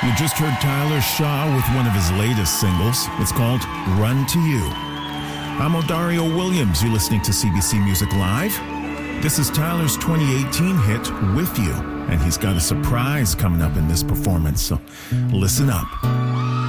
You just heard Tyler Shaw with one of his latest singles. It's called Run to You. I'm Odario Williams. You're listening to CBC Music Live. This is Tyler's 2018 hit, With You, and he's got a surprise coming up in this performance, so listen up.